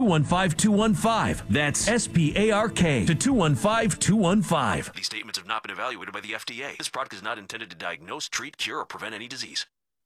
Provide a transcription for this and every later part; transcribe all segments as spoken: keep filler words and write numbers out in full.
one five two one five. That's S P A R K to two one five two one five. These statements have not been evaluated by the F D A. This product is not intended to diagnose, treat, cure, or prevent any disease.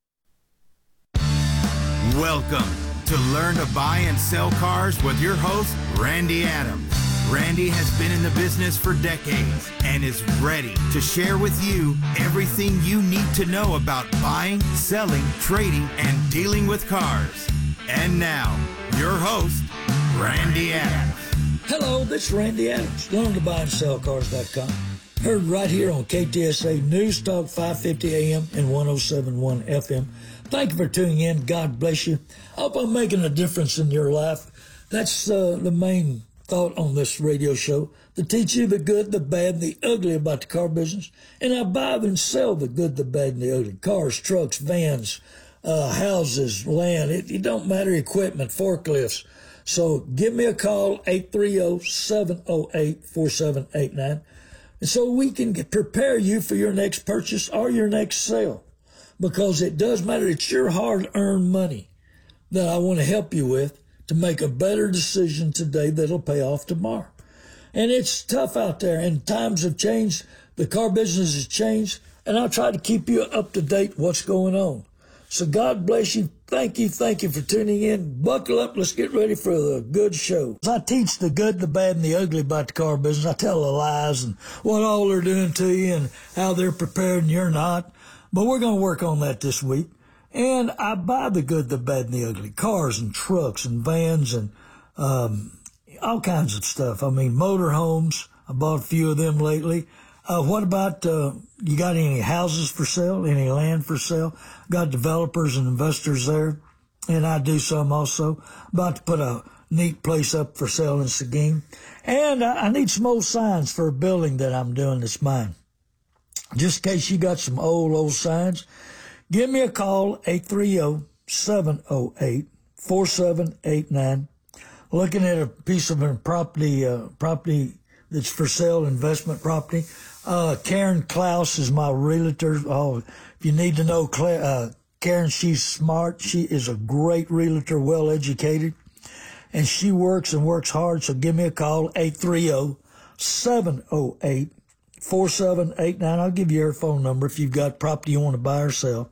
Welcome to Learn to Buy and Sell Cars with your host, Randy Adams. Randy has been in the business for decades and is ready to share with you everything you need to know about buying, selling, trading, and dealing with cars. And now, your host, Randy Adams. Hello, this is Randy Adams, learn to buy and sell cars dot com. Heard right here on K T S A News Talk five fifty A M and one oh seven point one F M. Thank you for tuning in. God bless you. I hope I'm making a difference in your life. That's uh, the main thought on this radio show, to teach you the good, the bad, the ugly about the car business. And I buy and sell the good, the bad, and the ugly. Cars, trucks, vans, uh, houses, land. It, it don't matter, equipment, forklifts. So give me a call, eight three zero, seven zero eight, four seven eight nine. And so we can get, prepare you for your next purchase or your next sale. Because it does matter. It's your hard-earned money that I want to help you with to make a better decision today that'll pay off tomorrow. And it's tough out there, and times have changed. The car business has changed, and I'll try to keep you up to date what's going on. So God bless you. Thank you. Thank you for tuning in. Buckle up. Let's get ready for the good show. I teach the good, the bad, and the ugly about the car business. I tell the lies and what all they're doing to you and how they're prepared and you're not. But we're going to work on that this week. And I buy the good, the bad, and the ugly. Cars and trucks and vans and um, all kinds of stuff. I mean, motorhomes. I bought a few of them lately. Uh, what about, uh, you got any houses for sale, any land for sale? Got developers and investors there. And I do some also. About to put a neat place up for sale in Seguin. And I, I need some old signs for a building that I'm doing that's mine. Just in case you got some old, old signs, give me a call, eight three zero, seven zero eight, four seven eight nine. Looking at a piece of property, uh, property that's for sale, investment property. Uh, Karen Klaus is my realtor. Oh, if you need to know Claire, uh, Karen, she's smart. She is a great realtor, well educated, and she works and works hard. So give me a call, eight three zero, seven zero eight, four seven eight nine. I'll give you her phone number if you've got property you want to buy or sell.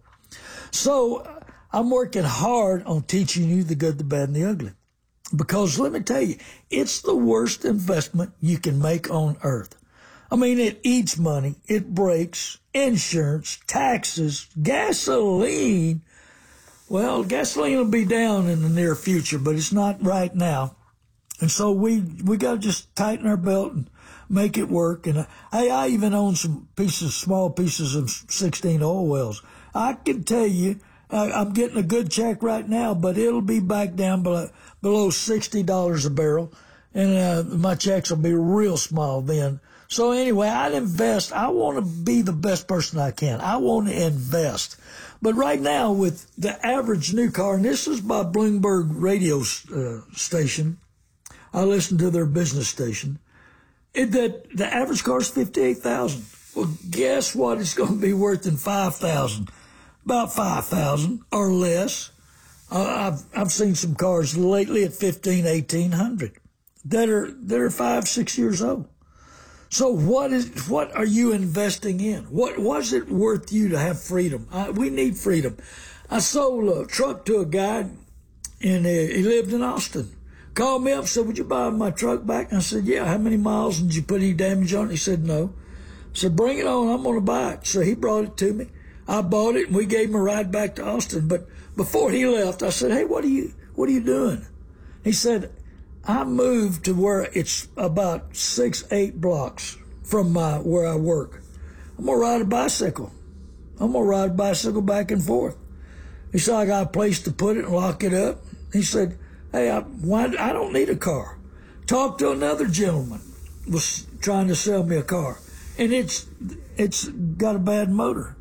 So I'm working hard on teaching you the good, the bad, and the ugly. Because let me tell you, it's the worst investment you can make on earth. I mean, it eats money, it breaks, insurance, taxes, gasoline. Well, gasoline will be down in the near future, but it's not right now. And so we we got to just tighten our belt and make it work. And I, I even own some pieces, small pieces of sixteen oil wells. I can tell you, I, I'm getting a good check right now, but it'll be back down below, below sixty dollars a barrel. And uh, my checks will be real small then. So anyway, I'd invest. I want to be the best person I can. I want to invest. But right now with the average new car, and this is by Bloomberg radio uh, station, I listen to their business station, it, that the average car is fifty-eight thousand dollars. Well, guess what it's going to be worth in five thousand dollars? About five thousand dollars or less. Uh, I've I've seen some cars lately at fifteen, eighteen hundred that are that are five, six years old. So what is what are you investing in? What was it worth you to have freedom? Uh, we need freedom. I sold a truck to a guy, and uh, he lived in Austin. Called me up, said, "Would you buy my truck back?" And I said, "Yeah." "How many miles? And did you put any damage on it?" He said, "No." I said, "Bring it on. I'm going to buy it." So he brought it to me. I bought it, and we gave him a ride back to Austin. But before he left, I said, "Hey, what are you what are you doing?" He said, "I moved to where it's about six, eight blocks from my where I work. I'm going to ride a bicycle. I'm going to ride a bicycle back and forth." He said, "I got a place to put it and lock it up." He said, "Hey, I, why, I don't need a car." Talked to another gentleman, was trying to sell me a car, and it's it's got a bad motor.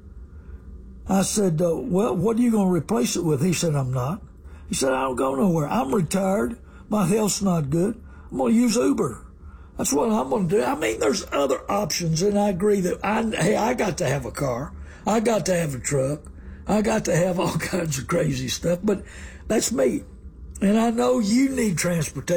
I said, uh, well, what are you going to replace it with? He said, "I'm not." He said, "I don't go nowhere. I'm retired. My health's not good. I'm going to use Uber. That's what I'm going to do." I mean, there's other options, and I agree that, I, hey, I got to have a car. I got to have a truck. I got to have all kinds of crazy stuff, but that's me. And I know you need transportation.